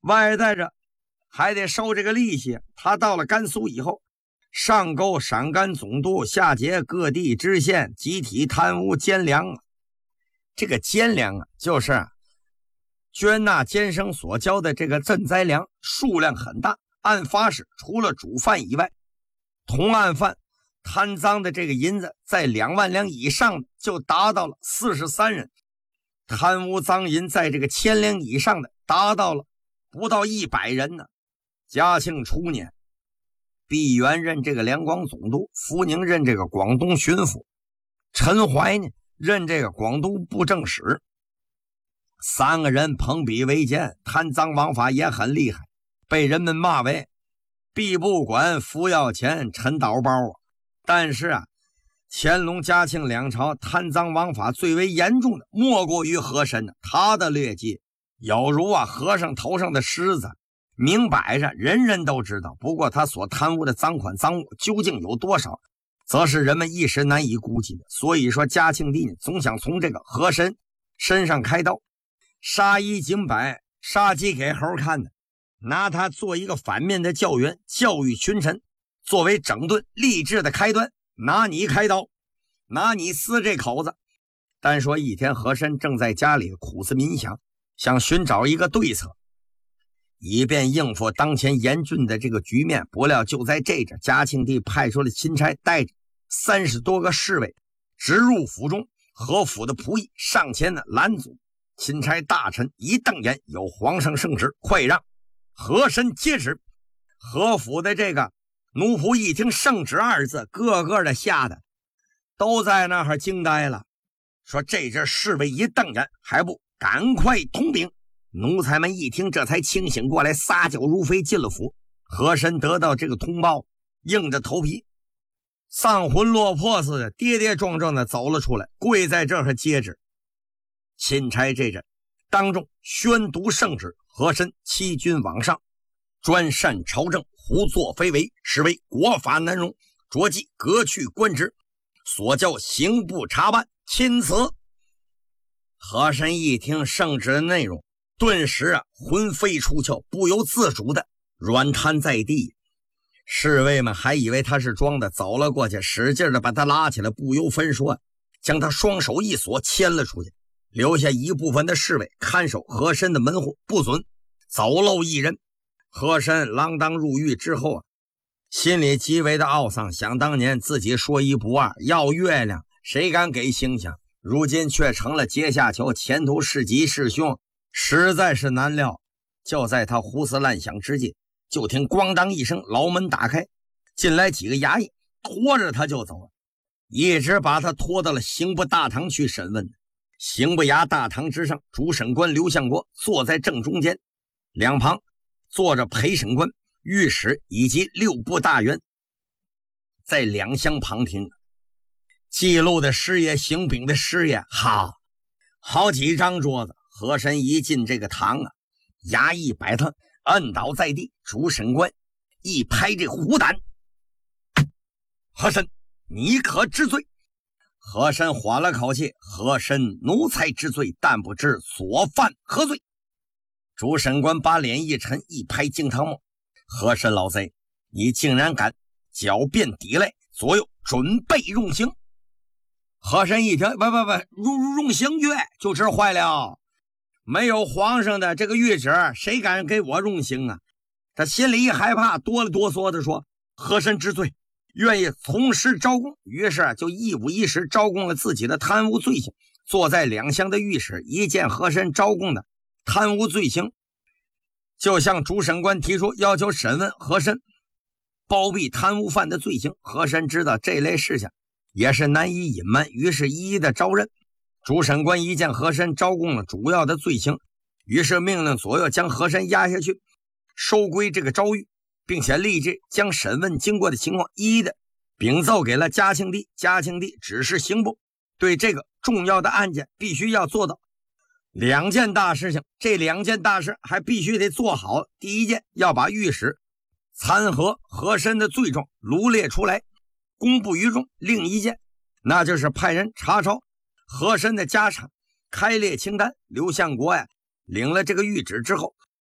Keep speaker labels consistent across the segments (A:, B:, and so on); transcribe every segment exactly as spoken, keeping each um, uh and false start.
A: 外带着还得收这个利息。他到了甘肃以后，上沟陕甘总督，下结各地知县，集体贪污奸粮。这个奸粮啊，就是捐纳监生所交的这个赈灾粮，数量很大。案发时除了主犯以外，同案犯贪赃的这个银子在两万两以上的就达到了四十三人，贪污赃银在这个千两以上的达到了不到一百人呢。嘉庆初年，毕沅任这个两广总督，福宁任这个广东巡抚，陈怀呢任这个广东布政使。三个人朋比为奸，贪赃枉法也很厉害，被人们骂为毕不管服要钱陈倒包啊。但是啊，乾隆嘉庆两朝贪赃枉法最为严重的莫过于和珅呢，他的劣迹有如啊和尚头上的虱子，明摆着人人都知道。不过他所贪污的赃款赃物究竟有多少，则是人们一时难以估计的。所以说嘉庆帝总想从这个和珅身上开刀，杀一儆百，杀鸡给猴看的，拿他做一个反面的教员，教育群臣，作为整顿励志的开端，拿你开刀，拿你撕这口子。单说一天，和珅正在家里苦思冥想，想寻找一个对策，以便应付当前严峻的这个局面。不料就在这阵，嘉庆帝派出了钦差，带着三十多个侍卫直入府中，和府的仆役上前的拦阻。钦差大臣一瞪眼，有皇上圣旨，快让和珅接旨。和府的这个奴仆一听圣旨二字，个个的吓得都在那儿惊呆了，说这阵侍卫一瞪眼，还不赶快通禀。奴才们一听，这才清醒过来，撒脚如飞进了府。和珅得到这个通报，硬着头皮丧魂落魄似的跌跌撞撞的走了出来，跪在这儿接旨。钦差这阵当众宣读圣旨，和珅欺君罔上，专擅朝政，胡作非为，实为国法难容，着即革去官职，所教刑部查办，钦此。和珅一听圣旨的内容，顿时啊魂飞出窍，不由自主的软瘫在地。侍卫们还以为他是装的，走了过去，使劲的把他拉起来，不由分说将他双手一锁，牵了出去，留下一部分的侍卫看守和珅的门户，不准走漏一人。和珅锒铛入狱之后啊，心里极为的懊丧，想当年自己说一不二，要月亮谁敢给星星，如今却成了阶下囚，前途是吉是凶，实在是难料。就在他胡思乱想之际，就听咣当一声，牢门打开，进来几个衙役，拖着他就走，一直把他拖到了刑部大堂去审问。刑部衙大堂之上，主审官刘相国坐在正中间，两旁坐着陪审官、御史以及六部大员，在两厢旁听。记录的师爷、刑柄的师爷，好好几张桌子。和珅一进这个堂啊，衙役摆他摁倒在地，主审官一拍这虎胆：“和珅，你可知罪？”和珅缓了口气：“和珅奴才知罪，但不知所犯何罪。”主审官把脸一沉，一拍惊堂木：“和珅老贼，你竟然敢狡辩抵赖，左右准备用刑！”和珅一听，不不不，用用刑去就知坏了，没有皇上的这个谕旨，谁敢给我用刑啊？他心里一害怕，哆里哆嗦的说：“和珅知罪，愿意从实招供。”于是就一五一十招供了自己的贪污罪行。坐在两厢的御史一见和珅招供的贪污罪行，就向主审官提出要求审问和珅包庇贪污犯的罪行。和珅知道这类事情也是难以隐瞒，于是一一的招认。主审官一见和珅招供了主要的罪行，于是命令左右将和珅押下去，收归这个诏狱，并且立即将审问经过的情况一一的禀奏给了嘉庆帝。嘉庆帝指示刑部对这个重要的案件必须要做到两件大事情，这两件大事还必须得做好。第一件，要把御史参劾和珅的罪状罗列出来，公布于众；另一件，那就是派人查抄和珅的家产，开列清单。刘相国呀，领了这个谕旨之后，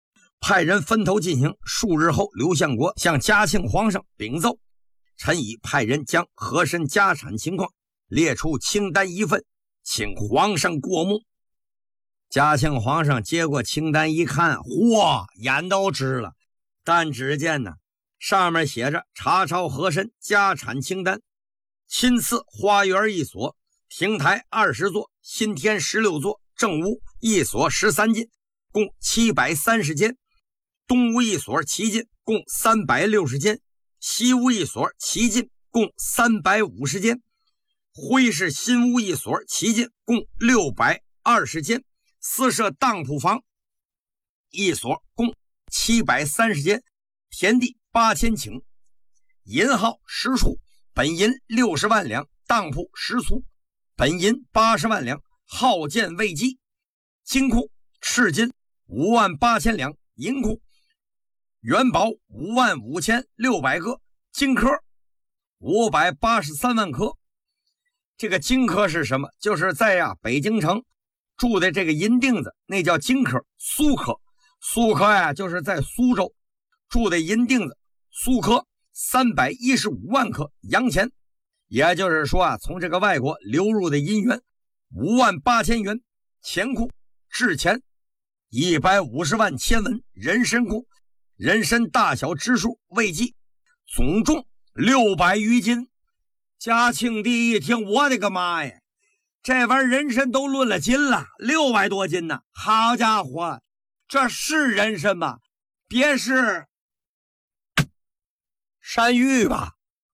A: 派人分头进行。数日后，刘相国向嘉庆皇上禀奏，臣已派人将和珅家产情况列出清单一份，请皇上过目。嘉庆皇上接过清单一看，嚯，眼都直了。但只见呢，上面写着查抄和珅家产清单：亲赐花园一所，亭台二十座，新天十六座，正屋一所十三进，共七百三十间；东屋一所七进，共三百六十间；西屋一所七进，共三百五十间；徽市新屋一所七进，共六百二十间；私设当铺房一所，共七百三十间；田地八千顷，银号十处，本银六十万两，当铺十簇，本银八十万两，号件未计；金库赤金五万八千两，银库元宝五万五千六百个，金科五百八十三万颗。这个金科是什么？就是在呀、啊、北京城住的这个银锭子，那叫金科。苏科，苏科呀，就是在苏州住的银锭子，苏科三百一十五万颗洋钱，也就是说啊，从这个外国流入的银元五万八千元，钱库制钱一百五十万千文，人参库人参大小之数未计，总重六百余斤。嘉庆帝一听，我的个妈呀，这玩意儿人参都论了斤了，六百多斤呢！好家伙，这是人参吗？别是山芋吧？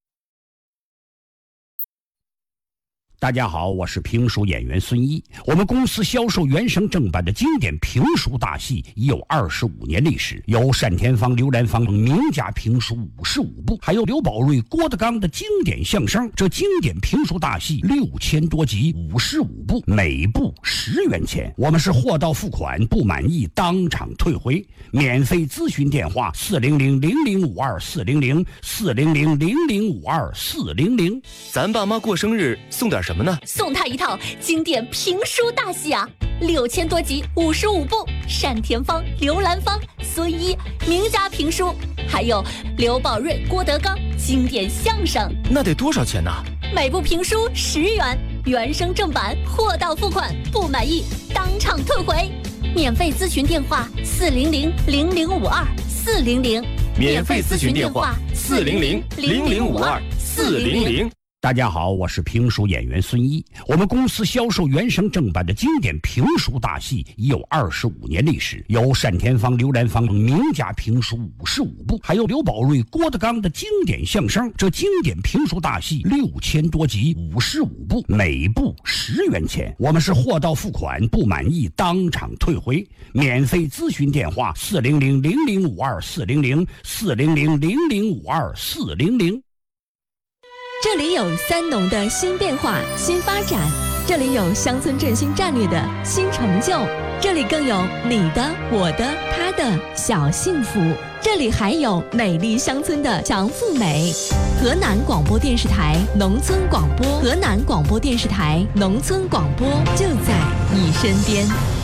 B: 大家好，我是评书演员孙一。我们公司销售原声正版的经典评书大戏已有二十五年历史，有单田芳、刘兰芳名家评书五十五部，还有刘宝瑞、郭德纲的经典相声。这经典评书大戏六千多集，五十五部，每部十元钱。我们是货到付款，不满意当场退回。免费咨询电话：四零零零零五二四零零四零零零零五二四零零。
C: 咱爸妈过生日送点什么呢？
D: 送他一套经典评书大戏啊，六千多集，五十五部，单田芳、刘兰芳、孙一名家评书，还有刘宝瑞、郭德纲经典相声。
C: 那得多少钱呢？
D: 每部评书十元，原声正版，货到付款，不满意当场退回。免费咨询电话：四零零零零五二四零零。
C: 免费咨询电话：四零零零零五二四零零。
B: 大家好，我是评书演员孙一。我们公司销售原声正版的经典评书大戏已有二十五年历史，有单田芳、刘兰芳名家评书五十五部，还有刘宝瑞、郭德纲的经典相声。这经典评书大戏六千多集，五十五部，每部十元钱。我们是货到付款，不满意当场退回。免费咨询电话：四零零零零五二四零零四零零零零五二四零零。
E: 这里有三农的新变化、新发展，这里有乡村振兴战略的新成就，这里更有你的、我的、他的小幸福，这里还有美丽乡村的强富美。河南广播电视台农村广播，河南广播电视台农村广播就在你身边。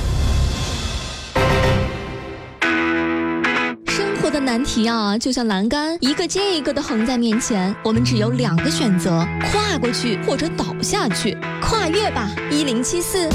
E: 的难题啊，就像栏杆一个接一个的横在面前，我们只有两个选择：跨过去或者倒下去。跨越吧，一零七四。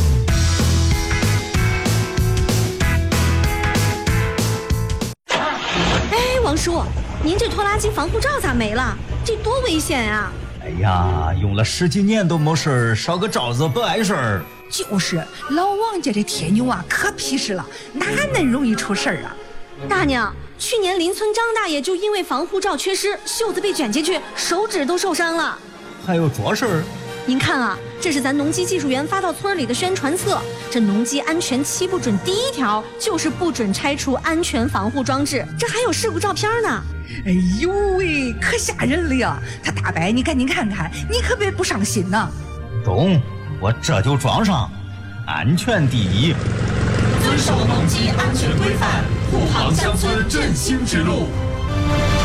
F: 哎，王叔，您这拖拉机防护罩咋没了？这多危险啊！
G: 哎呀，用了十几年都没事，烧个罩子不碍事儿。
H: 就是，老王家这铁牛啊，可皮实了，哪能容易出事儿啊？
F: 大娘，去年邻村张大爷就因为防护罩缺失，袖子被卷进去，手指都受伤了。
G: 还有这事儿？
F: 您看啊，这是咱农机技术员发到村里的宣传册。这农机安全七不准第一条就是不准拆除安全防护装置，这还有事故照片呢。
H: 哎呦喂，可吓人了呀！他大伯，你赶紧看看，你可别不上心呐。
G: 懂，我这就装上。安全第一，
I: 遵守农机安全规范，护航乡村振兴之路。